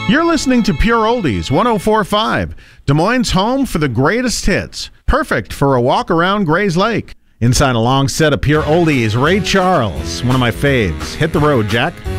You're listening to Pure Oldies 104.5, Des Moines' home for the greatest hits. Perfect for a walk around Grays Lake. Inside a long set of Pure Oldies, Ray Charles, one of my faves. Hit the road, Jack.